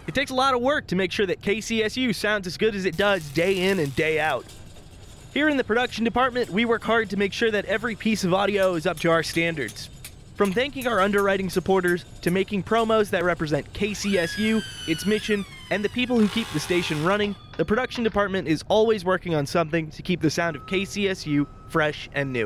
It takes a lot of work to make sure that KCSU sounds as good as it does day in and day out. Here in the production department, we work hard to make sure that every piece of audio is up to our standards. From thanking our underwriting supporters to making promos that represent KCSU, its mission, and the people who keep the station running, the production department is always working on something to keep the sound of KCSU fresh and new.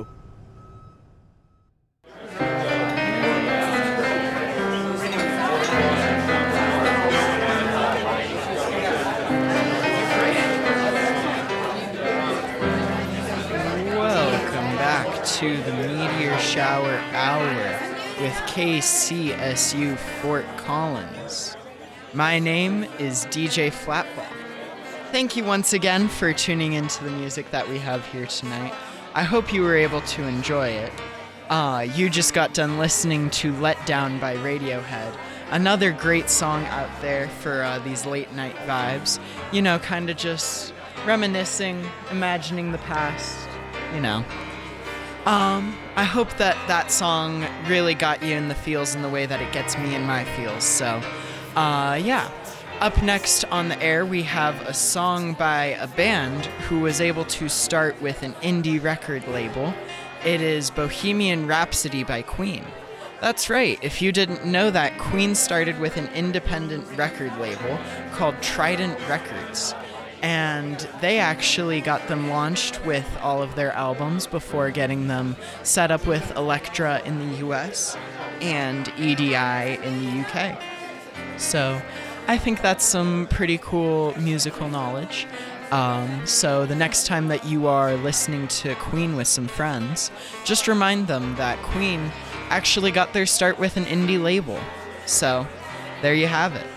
To the Meteor Shower Hour with KCSU Fort Collins. My name is DJ Flatball. Thank you once again for tuning into the music that we have here tonight. I hope you were able to enjoy it. You just got done listening to Let Down by Radiohead. Another great song out there for these late night vibes. You know, kind of just reminiscing, imagining the past, you know. I hope that song really got you in the feels in the way that it gets me in my feels. So, yeah. Up next on the air, we have a song by a band who was able to start with an indie record label. It is Bohemian Rhapsody by Queen. That's right. If you didn't know that, Queen started with an independent record label called Trident Records. And they actually got them launched with all of their albums before getting them set up with Elektra in the US and EDI in the UK. So I think that's some pretty cool musical knowledge. So the next time that you are listening to Queen with some friends, just remind them that Queen actually got their start with an indie label. So there you have it.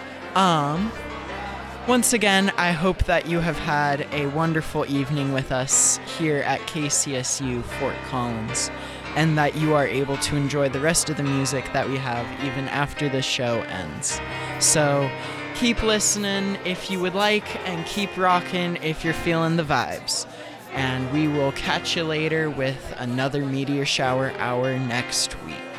Once again, I hope that you have had a wonderful evening with us here at KCSU Fort Collins, and that you are able to enjoy the rest of the music that we have even after the show ends. So keep listening if you would like, and keep rocking if you're feeling the vibes. And we will catch you later with another Meteor Shower Hour next week.